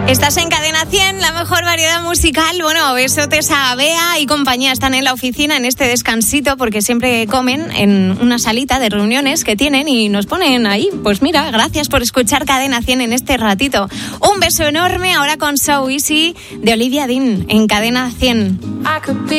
Estás en Cadena 100, la mejor variedad musical. Bueno, besotes a Bea y compañía. Están en la oficina en este descansito porque siempre comen en una salita de reuniones que tienen y nos ponen ahí. Pues mira, gracias por escuchar Cadena 100 en este ratito. Un beso enorme ahora con So Easy de Olivia Dean en Cadena 100.